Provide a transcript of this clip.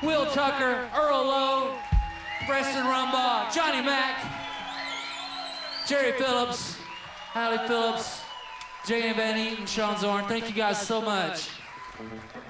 Will Tucker, Earl Lowe, Preston Rumbaugh, Johnny Mack, Jerry Phillips, Hallie Phillips, J.M. Van Eaton, Sean Zorn. Thank you guys so much.